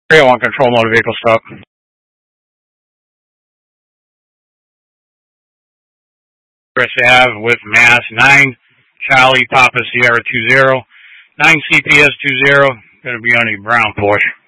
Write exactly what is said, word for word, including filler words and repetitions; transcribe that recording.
three oh one control motor vehicle stop. Chris Ave with Mass nine Charlie Papa Sierra two zero nine C P S two zero. Going to be on a brown Porsche.